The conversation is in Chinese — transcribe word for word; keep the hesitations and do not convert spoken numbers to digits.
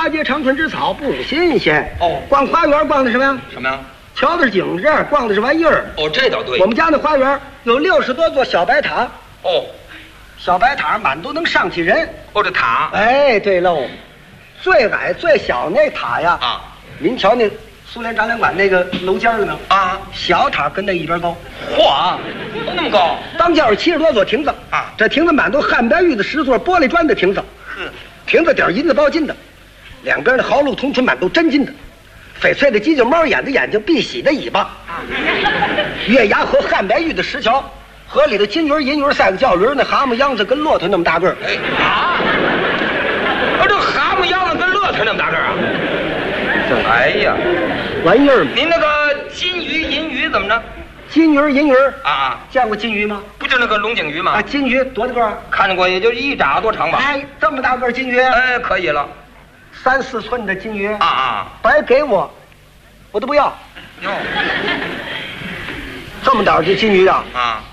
八节长春之草不新鲜。 哦， 逛花园逛的什么呀？ 什么呀？ 瞧的是景致，逛的是玩意儿。 哦，这倒对。 我们家那花园有六十多座小白塔。 哦， 小白塔满都能上起人。 哦，这塔。 哎，对喽，最矮最小那塔呀， 啊， 您瞧那苏联展览馆那个楼尖了没有？ 啊， 小塔跟那一边高。 嚯，都那么高。 当间有七十多座亭子啊， 这亭子满都汉白玉的石座玻璃砖的亭子。 呵， 亭子底儿银子包金的，两边的毫路通唇满都真金的。翡翠的犄角猫眼的眼睛，碧玺的尾巴，月牙和汉白玉的石桥，河里的金鱼、银鱼赛个叫驴，那蛤蟆秧子跟骆驼那么大个儿。 哎啊！啊，这蛤蟆秧子跟骆驼那么大个儿啊！哎呀， 玩意儿嘛！ 您那个金鱼、银鱼怎么着？ 金鱼、银鱼啊， 见过金鱼吗？ 不就那个龙井鱼吗？ 啊，金鱼多大个儿？ 看见过，也就一拃多长吧。 哎，这么大个儿金鱼， 哎，可以了。 三四寸的金鱼啊啊！ 白给我，我都不要。 哟， 这么点儿的金鱼啊！ 啊！